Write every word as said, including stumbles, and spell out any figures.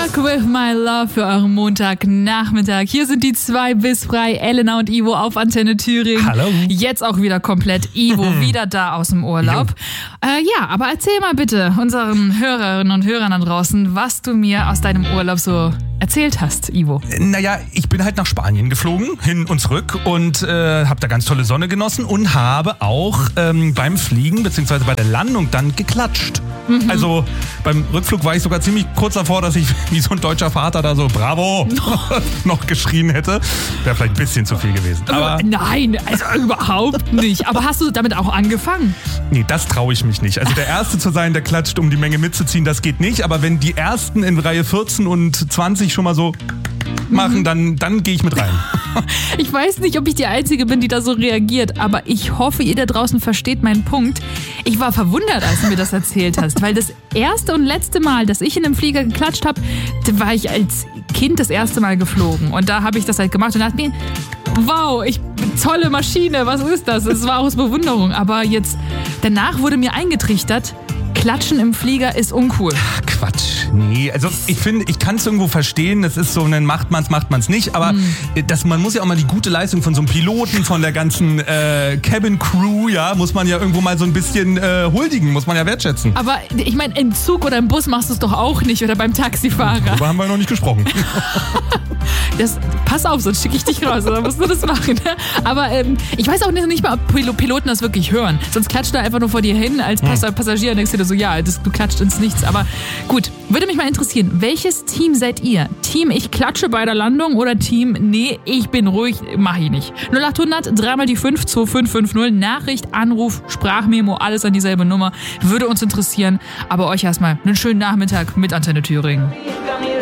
Rock with my love für euren Montagnachmittag. Hier sind die zwei bis frei, Elena und Ivo auf Antenne Thüringen. Hallo. Jetzt auch wieder komplett Ivo, wieder da aus dem Urlaub. Äh, ja, aber erzähl mal bitte unseren Hörerinnen und Hörern da draußen, was du mir aus deinem Urlaub so erzählt hast, Ivo. Naja, ich bin halt nach Spanien geflogen, hin und zurück und äh, habe da ganz tolle Sonne genossen und habe auch ähm, beim Fliegen bzw. bei der Landung dann geklatscht. Mhm. Also beim Rückflug war ich sogar ziemlich kurz davor, dass ich wie so ein deutscher Vater da so Bravo noch geschrien hätte. Wäre vielleicht ein bisschen zu viel gewesen. Aber Nein, also überhaupt nicht. Aber hast du damit auch angefangen? Nee, das traue ich mich nicht. Also der Erste zu sein, der klatscht, um die Menge mitzuziehen, das geht nicht. Aber wenn die Ersten in Reihe vierzehn und zwanzig schon mal so machen, dann, dann gehe ich mit rein. Ich weiß nicht, ob ich die Einzige bin, die da so reagiert, aber ich hoffe, ihr da draußen versteht meinen Punkt. Ich war verwundert, als du mir das erzählt hast, weil das erste und letzte Mal, dass ich in einem Flieger geklatscht habe, da war ich als Kind das erste Mal geflogen und da habe ich das halt gemacht und dachte mir, wow, ich tolle Maschine, was ist das? Es war aus Bewunderung, aber jetzt danach wurde mir eingetrichtert, Klatschen im Flieger ist uncool. Quatsch. Nee, also ich finde, ich kann es irgendwo verstehen, das ist so, dann macht man's, macht man's nicht, aber mm. das, man muss ja auch mal die gute Leistung von so einem Piloten, von der ganzen äh, Cabin Crew, ja, muss man ja irgendwo mal so ein bisschen äh, huldigen, muss man ja wertschätzen. Aber ich meine, im Zug oder im Bus machst du es doch auch nicht oder beim Taxifahrer. Darüber haben wir noch nicht gesprochen. Das, pass auf, sonst schicke ich dich raus, oder musst du das machen. Ne? Aber ähm, ich weiß auch nicht, nicht mal, ob Piloten das wirklich hören. Sonst klatscht er einfach nur vor dir hin als Pass- hm. Passagier und denkst dir so, ja, das, du klatscht ins Nichts. Aber gut, würde mich mal interessieren, welches Team seid ihr? Team, ich klatsche bei der Landung oder Team, nee, ich bin ruhig, mach ich nicht. null acht hundert, dreimal die fünf, zwei fünf fünf null, Nachricht, Anruf, Sprachmemo, alles an dieselbe Nummer. Würde uns interessieren. Aber euch erstmal einen schönen Nachmittag mit Antenne Thüringen.